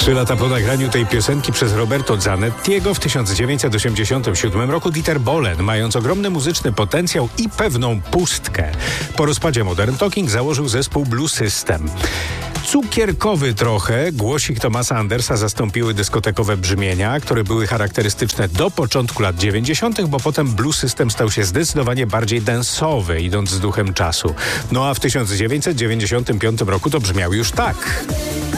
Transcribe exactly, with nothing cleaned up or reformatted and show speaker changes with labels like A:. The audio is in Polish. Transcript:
A: Trzy lata po nagraniu tej piosenki przez Roberto Zanettiego w tysiąc dziewięćset osiemdziesiątym siódmym roku Dieter Bohlen, mając ogromny muzyczny potencjał i pewną pustkę, po rozpadzie Modern Talking założył zespół Blue System. Cukierkowy trochę, głosik Thomasa Andersa zastąpiły dyskotekowe brzmienia, które były charakterystyczne do początku lat dziewięćdziesiątych, bo potem Blue System stał się zdecydowanie bardziej dance'owy, idąc z duchem czasu. No a w tysiąc dziewięćset dziewięćdziesiątym piątym roku to brzmiał już tak.